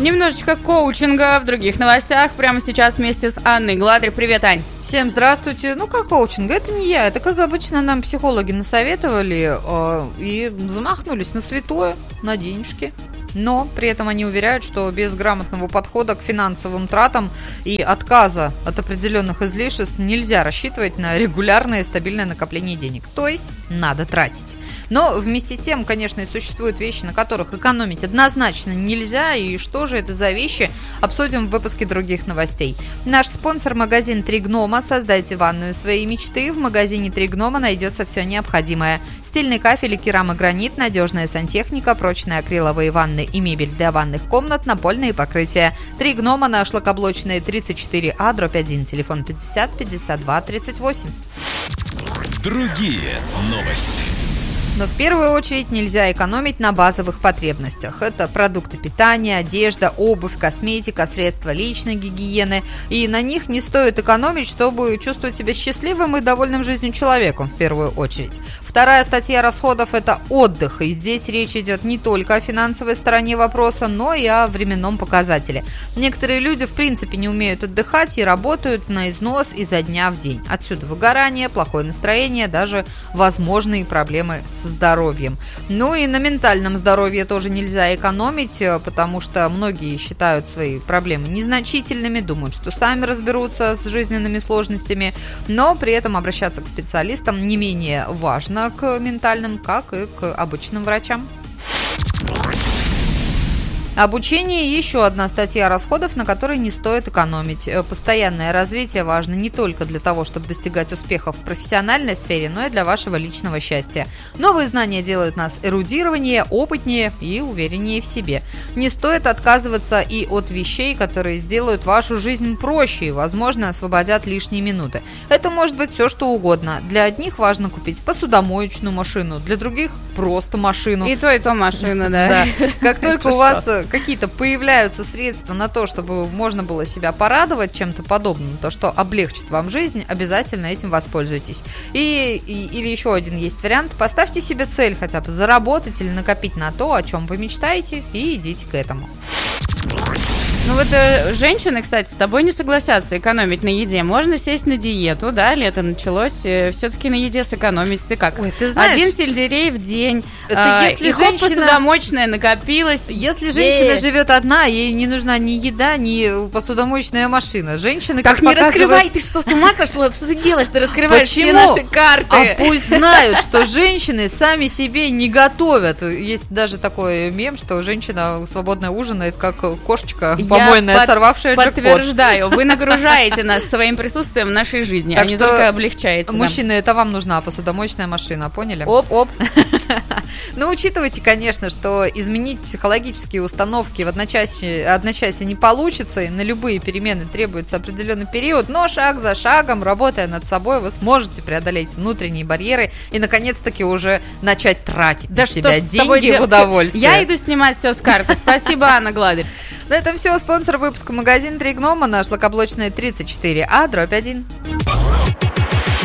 Немножечко коучинга в других новостях. Прямо сейчас вместе с Анной Гладрь. Привет, Ань. Всем здравствуйте. Ну, как коучинг? Это не я. Это, как обычно, нам психологи насоветовали и замахнулись на святое, на денежки. Но при этом они уверяют, что без грамотного подхода к финансовым тратам и отказа от определенных излишеств нельзя рассчитывать на регулярное и стабильное накопление денег. То есть надо тратить. Но вместе с тем, конечно, и существуют вещи, на которых экономить однозначно нельзя. И что же это за вещи, обсудим в выпуске других новостей. Наш спонсор — магазин «Три гнома». Создайте ванную своей мечты. В магазине «Три гнома» найдется все необходимое. Стильный кафель и керамогранит, надежная сантехника, прочные акриловые ванны и мебель для ванных комнат, напольные покрытия. «Три гнома» на Шлакоблочной 34А, дробь 1, телефон 50 52 38. Другие новости. Но в первую очередь нельзя экономить на базовых потребностях. Это продукты питания, одежда, обувь, косметика, средства личной гигиены. И на них не стоит экономить, чтобы чувствовать себя счастливым и довольным жизнью человеком в первую очередь. Вторая статья расходов – это отдых. И здесь речь идет не только о финансовой стороне вопроса, но и о временном показателе. Некоторые люди в принципе не умеют отдыхать и работают на износ изо дня в день. Отсюда выгорание, плохое настроение, даже возможные проблемы с здоровьем. Ну и на ментальном здоровье тоже нельзя экономить, потому что многие считают свои проблемы незначительными, думают, что сами разберутся с жизненными сложностями, но при этом обращаться к специалистам не менее важно к ментальным, как и к обычным врачам. Обучение – еще одна статья расходов, на которой не стоит экономить. Постоянное развитие важно не только для того, чтобы достигать успехов в профессиональной сфере, но и для вашего личного счастья. Новые знания делают нас эрудированнее, опытнее и увереннее в себе. Не стоит отказываться и от вещей, которые сделают вашу жизнь проще и, возможно, освободят лишние минуты. Это может быть все, что угодно. Для одних важно купить посудомоечную машину, для других – просто машину. И то машина, да. Как только у вас какие-то появляются средства на то, чтобы можно было себя порадовать чем-то подобным, то, что облегчит вам жизнь, обязательно этим воспользуйтесь. Или еще один есть вариант. Поставьте себе цель хотя бы заработать или накопить на то, о чем вы мечтаете, и идите к этому. Ну вот женщины, кстати, с тобой не согласятся экономить на еде. Можно сесть на диету, да, лето началось, все-таки на еде сэкономить. Ты как? Ой, ты знаешь, один сельдерей в день, это если посудомоечная накопилась. Если женщина живет одна, ей не нужна ни еда, ни посудомоечная машина. Женщины, так не раскрывай, ты что, с ума сошла? Что ты делаешь? Ты раскрываешь все наши карты. А пусть знают, что женщины сами себе не готовят. Есть даже такой мем, что женщина свободно ужинает, как кошечка помойная, сорвавшая джекпот. Подтверждаю, вы нагружаете нас своим присутствием в нашей жизни, так а не только облегчаете. Мужчины, это вам нужна посудомоечная машина, поняли? Оп. Ну, учитывайте, конечно, что изменить психологические установки в одночасье не получится, и на любые перемены требуется определенный период, но шаг за шагом, работая над собой, вы сможете преодолеть внутренние барьеры и, наконец-таки, уже начать тратить на себя деньги в удовольствие. Я иду снимать все с карты. Спасибо, Анна Гладрь. На этом все. Спонсор выпуска — магазин «Три гнома» на Шлакоблочной 34А, дробь 1.